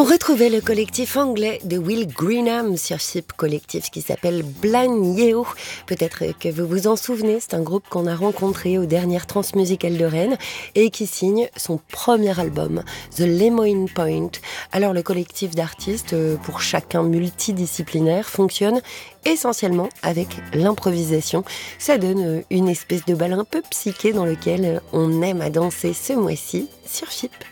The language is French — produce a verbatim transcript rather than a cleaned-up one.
On retrouvait le collectif anglais de Will Greenham sur Chip, collectif qui s'appelle Blind Yeo. Peut-être que vous vous en souvenez, c'est un groupe qu'on a rencontré aux dernières Transmusicales de Rennes et qui signe son premier album, The Lemoyne Point. Alors le collectif d'artistes, pour chacun multidisciplinaire, fonctionne essentiellement avec l'improvisation. Ça donne une espèce de bal un peu psyché dans lequel on aime à danser ce mois-ci sur Chip.